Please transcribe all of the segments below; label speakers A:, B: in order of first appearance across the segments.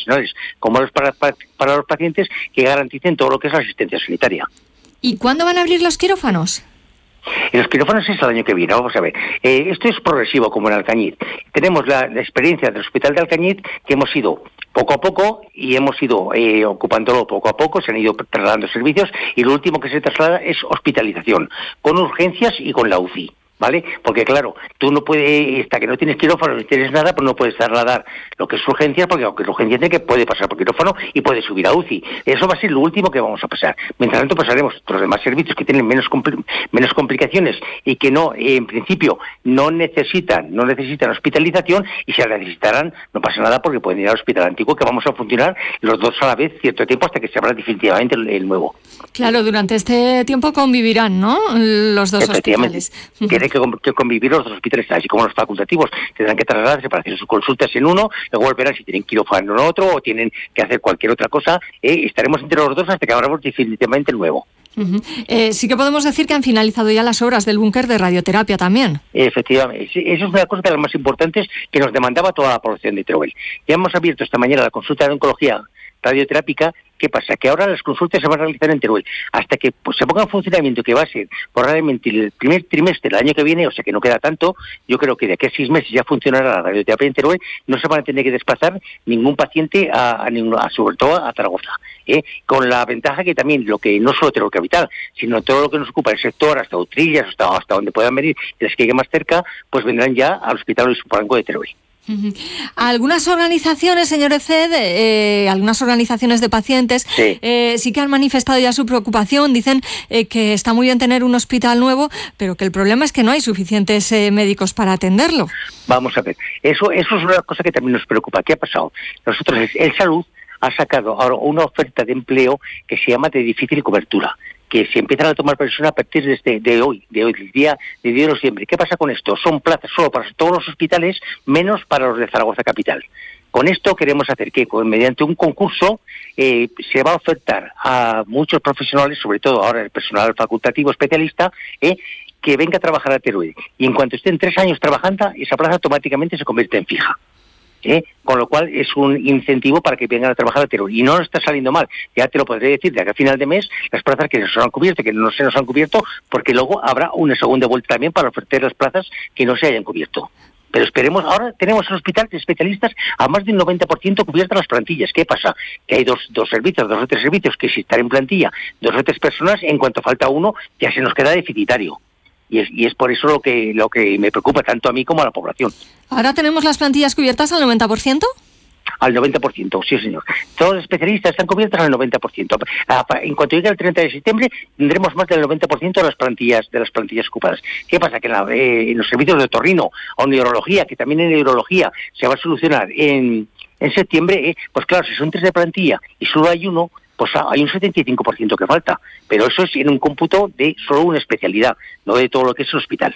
A: profesionales como para los pacientes que garanticen todo lo que es la asistencia sanitaria.
B: ¿Y cuándo van a abrir los quirófanos?
A: En los quirófanos es el año que viene, vamos a ver. Esto es progresivo, como en Alcañiz. Tenemos la experiencia del Hospital de Alcañiz, que hemos ido poco a poco y hemos ido ocupándolo poco a poco, se han ido trasladando servicios y lo último que se traslada es hospitalización, con urgencias y con la UCI. ¿Vale? Porque claro, tú no puedes, hasta que no tienes quirófano ni tienes nada, pues no puedes trasladar lo que es urgencias, porque aunque es urgencia tiene que puede pasar por quirófano y puede subir a UCI. Eso va a ser lo último que vamos a pasar. Mientras tanto pasaremos los demás servicios que tienen menos complicaciones y que no, en principio, no necesitan hospitalización, y si la necesitarán no pasa nada porque pueden ir al hospital antiguo, que vamos a funcionar los dos a la vez cierto tiempo hasta que se abra definitivamente el nuevo.
B: Claro, durante este tiempo convivirán, ¿no?, los dos hospitales.
A: Tienen que convivir los dos hospitales, así como los facultativos. Tendrán que trasladarse para hacer sus consultas en uno, luego verán si tienen quirófano en otro o tienen que hacer cualquier otra cosa. Estaremos entre los dos hasta que abramos definitivamente el nuevo.
B: Sí que podemos decir que han finalizado ya las obras del búnker de radioterapia también.
A: Efectivamente, eso es una cosa de las más importantes que nos demandaba toda la población de Teruel. Ya hemos abierto esta mañana la consulta de oncología radioterápica. ¿Qué pasa? Que ahora las consultas se van a realizar en Teruel. Hasta que se ponga en funcionamiento, que va a ser probablemente el primer trimestre del año que viene, o sea que no queda tanto, yo creo que de aquí a 6 meses ya funcionará la radioterapia en Teruel, no se van a tener que desplazar ningún paciente sobre todo a Zaragoza. Con la ventaja que también, lo que no solo Teruel Capital, sino todo lo que nos ocupa el sector, hasta Utrillas, hasta donde puedan venir, y las que lleguen más cerca, pues vendrán ya al Hospital Luis Franco de Teruel.
B: Algunas organizaciones, señor Eced, algunas organizaciones de pacientes sí que han manifestado ya su preocupación. Dicen que está muy bien tener un hospital nuevo, pero que el problema es que no hay suficientes médicos para atenderlo.
A: Vamos a ver, eso es una cosa que también nos preocupa. ¿Qué ha pasado? Nosotros, el Salud ha sacado ahora una oferta de empleo que se llama de difícil cobertura, que se empiezan a tomar personas a partir de hoy, del día de noviembre. ¿Qué pasa con esto? Son plazas solo para todos los hospitales, menos para los de Zaragoza Capital. Con esto queremos hacer que, mediante un concurso, se va a ofertar a muchos profesionales, sobre todo ahora el personal facultativo especialista, que venga a trabajar a Teruel. Y en cuanto estén 3 años trabajando, esa plaza automáticamente se convierte en fija. Con lo cual es un incentivo para que vengan a trabajar a Teruel. Y no nos está saliendo mal, ya te lo podré decir, de aquí a final de mes, las plazas que se nos han cubierto, que no se nos han cubierto, porque luego habrá una segunda vuelta también para ofrecer las plazas que no se hayan cubierto. Pero esperemos, ahora tenemos el hospital de especialistas a más del 90% cubiertas las plantillas. ¿Qué pasa? Que hay dos o tres servicios que si están en plantilla, 2 o 3 personas, en cuanto falta uno, ya se nos queda deficitario. Y es por eso lo que me preocupa tanto a mí como a la población.
B: ¿Ahora tenemos las plantillas cubiertas al 90%?
A: Al 90%, sí señor. Todos los especialistas están cubiertos al 90%. En cuanto llegue el 30 de septiembre, tendremos más del 90% de las plantillas ocupadas. ¿Qué pasa? Que en los servicios de otorrino o neurología, que también en neurología se va a solucionar en septiembre, pues claro, si son 3 de plantilla y solo hay uno, pues hay un 75% que falta. Pero eso es en un cómputo de solo una especialidad, no de todo lo que es el hospital.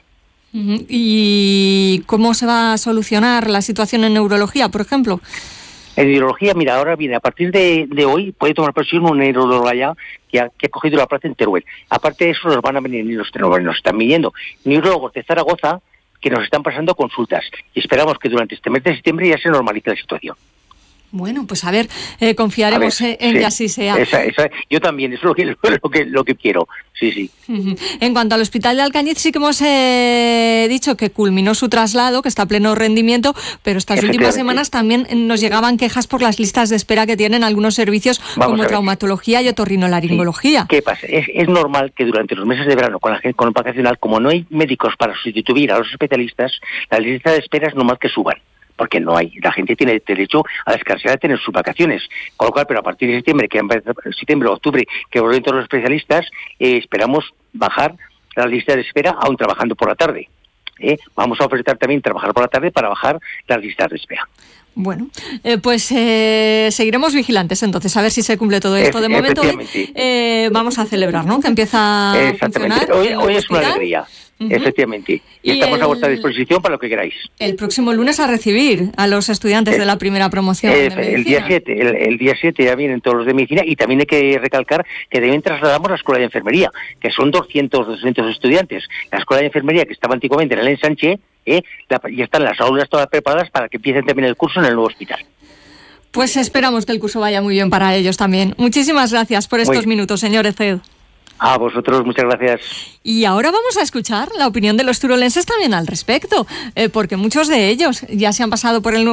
B: ¿Y cómo se va a solucionar la situación en neurología, por ejemplo?
A: En neurología, mira, ahora viene, a partir de hoy puede tomar presión un neurólogo allá que ha cogido la plaza en Teruel. Aparte de eso, nos van a venir nos están viniendo neurólogos de Zaragoza que nos están pasando consultas. Y esperamos que durante este mes de septiembre ya se normalice la situación.
B: Bueno, pues a ver, confiaremos en que así sea.
A: Yo también, eso es lo que quiero, sí.
B: En cuanto al Hospital de Alcañiz, sí que hemos dicho que culminó su traslado, que está a pleno rendimiento, pero estas últimas semanas también nos llegaban quejas por las listas de espera que tienen algunos servicios como traumatología y otorrinolaringología.
A: Sí. ¿Qué pasa? Es normal que durante los meses de verano, con el vacacional, como no hay médicos para sustituir a los especialistas, las listas de espera es normal que suban. Porque no hay, la gente tiene derecho a descansar, a tener sus vacaciones. Con lo cual, pero a partir de septiembre o octubre, que vuelven todos los especialistas, esperamos bajar la lista de espera, aún trabajando por la tarde. Vamos a ofertar también trabajar por la tarde para bajar las listas de espera.
B: Bueno, pues seguiremos vigilantes entonces, a ver si se cumple todo esto. De momento vamos a celebrar, ¿no?, que empieza a funcionar.
A: Hoy es una alegría. Efectivamente. Y estamos a vuestra disposición para lo que queráis.
B: El próximo lunes a recibir a los estudiantes de la primera promoción de medicina.
A: El día 7 ya vienen todos los de medicina, y también hay que recalcar que también trasladamos la escuela de enfermería, que son 200 estudiantes. La escuela de enfermería que estaba antiguamente en el Ensanche, ya están las aulas todas preparadas para que empiecen también el curso en el nuevo hospital.
B: Pues esperamos que el curso vaya muy bien para ellos también. Muchísimas gracias por estos minutos, señor Eced.
A: A vosotros, muchas gracias.
B: Y ahora vamos a escuchar la opinión de los turolenses también al respecto, porque muchos de ellos ya se han pasado por el nuevo